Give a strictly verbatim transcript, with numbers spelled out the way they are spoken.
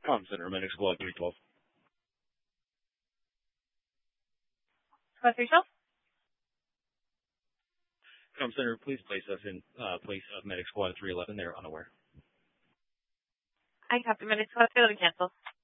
Com Center, Medic Squad three twelve. Squad three twelve? Com Center, please place us in uh, place of Medic Squad three eleven. They're unaware. I copy Medic Squad three eleven cancel.